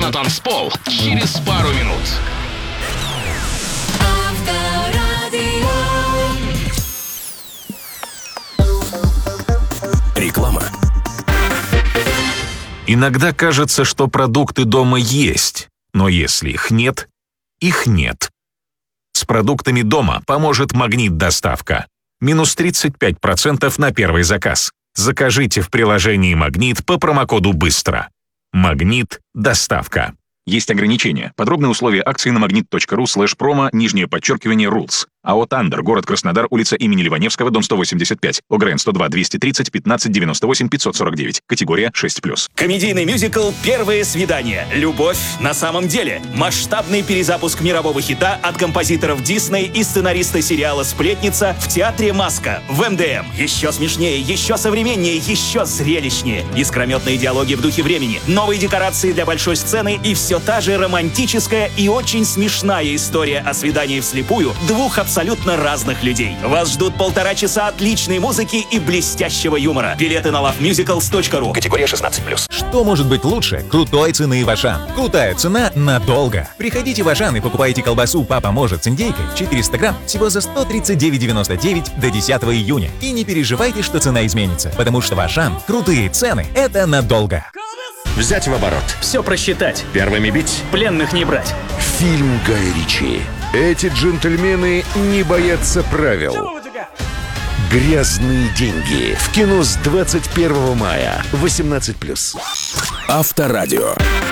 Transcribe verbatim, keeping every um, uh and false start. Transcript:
на танцпол через пару минут. Реклама. Иногда кажется, что продукты дома есть, но если их нет, их нет. С продуктами дома поможет «Магнит Доставка». Минус тридцать пять процентов на первый заказ. Закажите в приложении «Магнит» по промокоду «Быстро». «Магнит Доставка». Есть ограничения. Подробные условия акции на магнит.ру слэш промо, нижнее подчеркивание, рулс. АО «Тандер», город Краснодар, улица имени Ливаневского, дом сто восемьдесят пять. ОГРН сто два двести тридцать пятнадцать девяносто восемь пятьсот сорок девять. Категория шесть плюс. Комедийный мюзикл «Первое свидание. Любовь на самом деле». Масштабный перезапуск мирового хита от композиторов Дисней и сценариста сериала «Сплетница» в театре «Маска» в эм дэ эм. Еще смешнее, еще современнее, еще зрелищнее. Искрометные диалоги в духе времени, новые декорации для большой сцены и все та же романтическая и очень смешная история о свидании вслепую двух абсолютно разных людей. Вас ждут полтора часа отличной музыки и блестящего юмора. Билеты на лав мюзиклс точка ру. Категория шестнадцать плюс. Что может быть лучше крутой цены в Ашан? Крутая цена надолго. Приходите в Ашан и покупайте колбасу «Папа может» с индейкой четыреста грамм всего за сто тридцать девять девяносто девять до десятого июня. И не переживайте, что цена изменится, потому что в Ашан крутые цены — это надолго. Взять в оборот. Все просчитать. Первыми бить. Пленных не брать. Фильм Гая Ричи. Эти джентльмены не боятся правил. «Грязные деньги» в кино с двадцать первого мая. восемнадцать плюс. Авторадио.